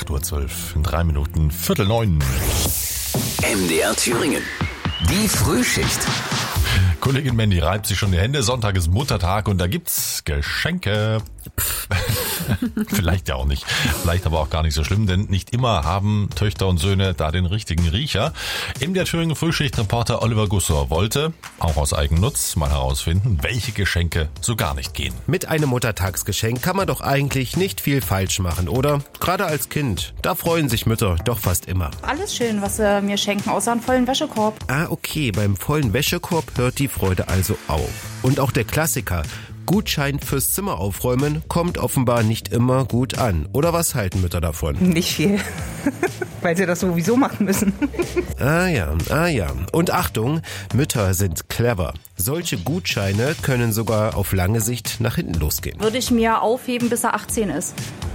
8.12 Uhr, in 3 Minuten, 8:45. MDR Thüringen. Die Frühschicht. Kollegin Mandy reibt sich schon die Hände. Sonntag ist Muttertag und da gibt's Geschenke. Vielleicht ja auch nicht. Vielleicht aber auch gar nicht so schlimm, denn nicht immer haben Töchter und Söhne da den richtigen Riecher. MDR Thüringen Frühschicht-Reporter Oliver Gussor wollte, auch aus Eigennutz, mal herausfinden, welche Geschenke so gar nicht gehen. Mit einem Muttertagsgeschenk kann man doch eigentlich nicht viel falsch machen, oder? Gerade als Kind, da freuen sich Mütter doch fast immer. Alles schön, was sie mir schenken, außer einen vollen Wäschekorb. Ah, okay, beim vollen Wäschekorb hört die Freude also auf. Und auch der Klassiker, Gutschein fürs Zimmer aufräumen, kommt offenbar nicht immer gut an. Oder was halten Mütter davon? Nicht viel, weil sie das sowieso machen müssen. Ah ja. Und Achtung, Mütter sind clever. Solche Gutscheine können sogar auf lange Sicht nach hinten losgehen. Würde ich mir aufheben, bis er 18 ist.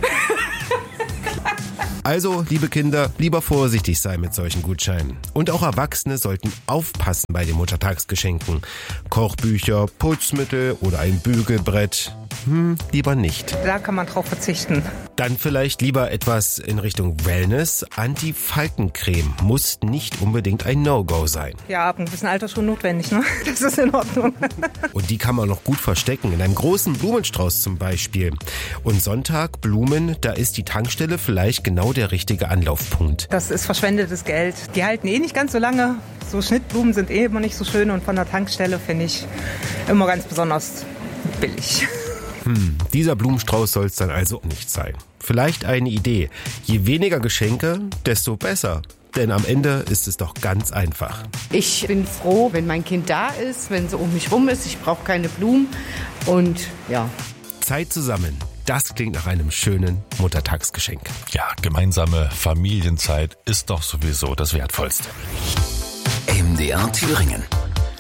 Also, liebe Kinder, lieber vorsichtig sein mit solchen Gutscheinen. Und auch Erwachsene sollten aufpassen bei den Muttertagsgeschenken. Kochbücher, Putzmittel oder ein Bügelbrett. Lieber nicht. Da kann man drauf verzichten. Dann vielleicht lieber etwas in Richtung Wellness. Anti-Faltencreme muss nicht unbedingt ein No-Go sein. Ja, ab einem gewissen Alter schon notwendig, ne? Das ist in Ordnung. Und die kann man noch gut verstecken, in einem großen Blumenstrauß zum Beispiel. Und Sonntag, Blumen, da ist die Tankstelle vielleicht genau der richtige Anlaufpunkt. Das ist verschwendetes Geld. Die halten eh nicht ganz so lange. So Schnittblumen sind eh immer nicht so schön und von der Tankstelle finde ich immer ganz besonders billig. Dieser Blumenstrauß soll es dann also nicht sein. Vielleicht eine Idee. Je weniger Geschenke, desto besser. Denn am Ende ist es doch ganz einfach. Ich bin froh, wenn mein Kind da ist, wenn sie um mich rum ist. Ich brauche keine Blumen und ja. Zeit zusammen. Das klingt nach einem schönen Muttertagsgeschenk. Ja, gemeinsame Familienzeit ist doch sowieso das Wertvollste. MDR Thüringen.